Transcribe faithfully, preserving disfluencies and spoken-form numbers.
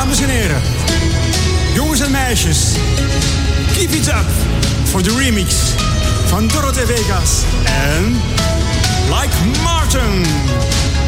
Dames en heren, jongens en meisjes, keep it up voor de remix van Dorothee Vegas en